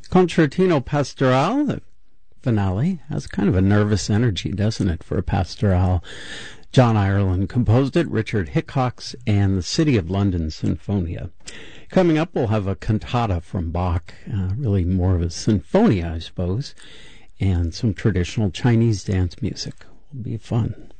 Concertino Pastorale, the finale, has kind of a nervous energy, doesn't it, for a pastoral? John Ireland composed it, Richard Hickox, and the City of London Sinfonia. Coming up, we'll have a cantata from Bach, really more of a sinfonia, I suppose, and some traditional Chinese dance music. Will be fun.